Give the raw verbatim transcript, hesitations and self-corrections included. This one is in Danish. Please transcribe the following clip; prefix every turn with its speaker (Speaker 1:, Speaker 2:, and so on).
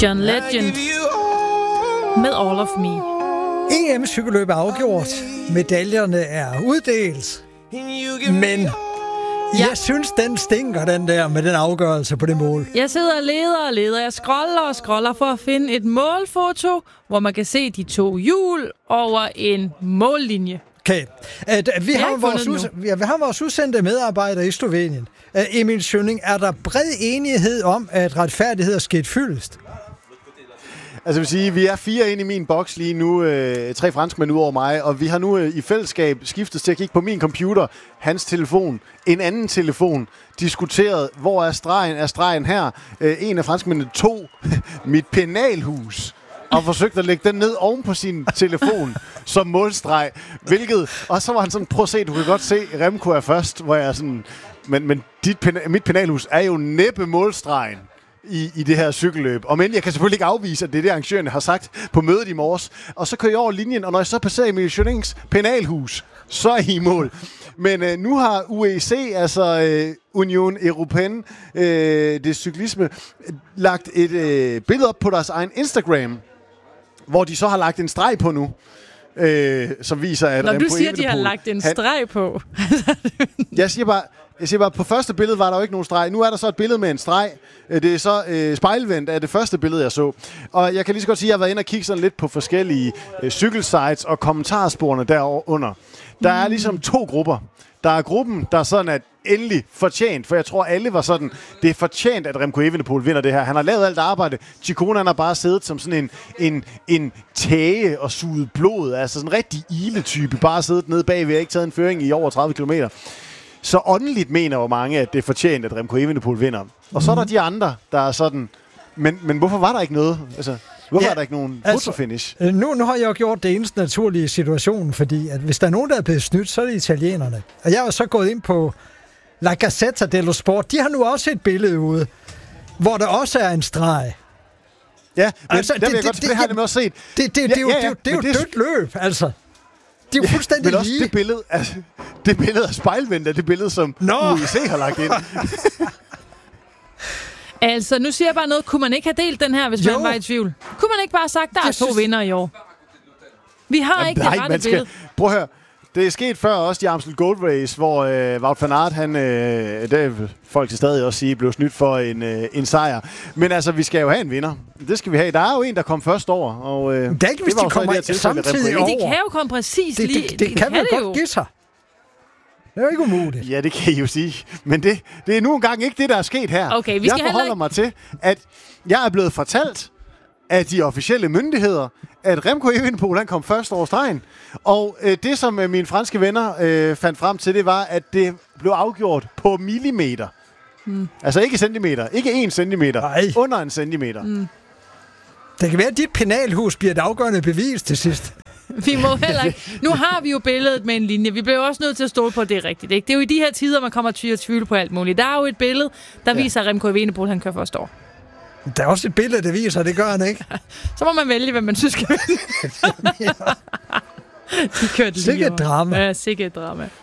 Speaker 1: John Legend med All of Me.
Speaker 2: E M-cykelløb er afgjort. Medaljerne er uddelt. Men ja. jeg synes, den stinker, den der med den afgørelse på det mål.
Speaker 1: Jeg sidder og leder og leder. Jeg scroller og scroller for at finde et målfoto, hvor man kan se de to hjul over en mållinje.
Speaker 2: Okay. Uh, vi, har vores us- ja, vi har vores udsendte medarbejdere i Slovenien. Uh, Emil Schønning, er der bred enighed om, at retfærdighed er sket fyldest?
Speaker 3: Altså jeg vil sige, vi er fire inde i min boks lige nu, øh, tre franskmænd ud over mig, og vi har nu øh, i fællesskab skiftet til at kigge på min computer, hans telefon, en anden telefon, diskuteret, hvor er stregen, er stregen her. Øh, en af franskmændene tog mit penalhus og forsøgte at lægge den ned oven på sin telefon som målstreg, hvilket, og så var han sådan, prøv at se, du kan godt se, Remco er først, hvor jeg er sådan, men, men dit pen, mit penalhus er jo næppe målstregen. I, i det her cykelløb. Og men jeg kan selvfølgelig ikke afvise, at det er det, arrangørerne har sagt på mødet i morges. Og så kører jeg over linjen, og når jeg så passerer Emil Schønnings penalhus, så er I i mål. Men øh, nu har U E C, altså øh, Union Européenne øh, de Cyklisme, lagt et øh, billede op på deres egen Instagram, hvor de så har lagt en streg på nu. Øh, som viser, at
Speaker 1: når du siger, at de har lagt en streg på.
Speaker 3: jeg siger bare, Jeg siger bare, på første billede var der jo ikke nogen streg. Nu er der så et billede med en streg. Det er så øh, spejlvendt af det første billede, jeg så. Og jeg kan lige så godt sige, at jeg har været inde og kigge sådan lidt på forskellige øh, cykelsites og kommentarsporene derunder. Der er ligesom to grupper. Der er gruppen, der sådan er endelig fortjent, for jeg tror, alle var sådan, det er fortjent, at Remco Evenepoel vinder det her. Han har lavet alt arbejde. Ciccone, han har bare siddet som sådan en, en, en tæge og suget blod. Altså sådan en rigtig ile-type. Bare siddet nede bagved og ikke taget en føring i over tredive kilometer. Så åndeligt mener jo mange, at det er fortjent, at Remco Evenepoel vinder. Og så er der de andre, der er sådan, men, men hvorfor var der ikke noget? Altså, hvorfor ja, er der ikke nogen
Speaker 2: altså,
Speaker 3: fotofinish?
Speaker 2: Nu, nu har jeg jo gjort det eneste naturlige situation, fordi at hvis der er nogen, der er blevet snydt, så er det italienerne. Og jeg har så gået ind på La Gazzetta dello Sport. De har nu også et billede ude, hvor der også er en streg.
Speaker 3: Ja, men
Speaker 2: altså,
Speaker 3: der vil jeg
Speaker 2: det,
Speaker 3: godt,
Speaker 2: det,
Speaker 3: det har jeg også set.
Speaker 2: Det, det, det,
Speaker 3: ja,
Speaker 2: det,
Speaker 3: ja, ja,
Speaker 2: det, det, det er jo
Speaker 3: det,
Speaker 2: dødt løb, altså. Det er jo
Speaker 3: ja,
Speaker 2: fuldstændig
Speaker 3: men også
Speaker 2: lige.
Speaker 3: det billede, altså, det billede af spejlvendt er det billede, som
Speaker 2: Nå.
Speaker 3: U E C har lagt ind.
Speaker 1: Altså, nu siger jeg bare noget. Kunne man ikke have delt den her, hvis
Speaker 2: jo.
Speaker 1: man var i tvivl? Kunne man ikke bare have sagt, der er
Speaker 2: jeg
Speaker 1: to
Speaker 2: synes...
Speaker 1: vinder i år? Vi har Jamen, ikke nej, det rette
Speaker 3: skal...
Speaker 1: billede.
Speaker 3: Prøv at høre. Det er sket før også i Amstel Gold Race, hvor øh, Wout van Aert, han, øh, det vil folk til stadig også sige, blev snydt for en, øh, en sejr. Men altså, vi skal jo have en vinder. Det skal vi have. Der er jo en, der kom først over. Og, øh,
Speaker 2: det er ikke, hvis de kommer det samtidig over.
Speaker 1: Det kan jo komme præcis
Speaker 2: det,
Speaker 1: lige.
Speaker 2: Det, det, det, det kan man godt give sig. Det er jo ikke umuligt.
Speaker 3: Ja, det kan I jo sige. Men det, det er nu engang ikke det, der er sket her.
Speaker 1: Okay, vi skal
Speaker 3: jeg forholder
Speaker 1: heller...
Speaker 3: mig til, at jeg er blevet fortalt af de officielle myndigheder, at Remco Evenepoel, han kom først over stregen. Og øh, det, som øh, mine franske venner øh, fandt frem til, det var, at det blev afgjort på millimeter. Mm. Altså ikke centimeter. Ikke en centimeter.
Speaker 2: Ej.
Speaker 3: Under en centimeter.
Speaker 1: Mm.
Speaker 2: Det kan være, at dit penalhus bliver et afgørende bevis til sidst.
Speaker 1: Vi må heller ikke. Nu har vi jo billedet med en linje. Vi bliver jo også nødt til at stole på, at det er rigtigt. Ikke? Det er jo i de her tider, man kommer til at tvivle på alt muligt. Der er jo et billede, der ja. viser, at Remco Evenepoel, han kører første år.
Speaker 2: Der er også et billede, der viser, det gør han ikke.
Speaker 1: Så må man vælge, hvem man synes skal vælge. De kørte lige
Speaker 2: Sikke et drama.
Speaker 1: Ja, sikke et drama.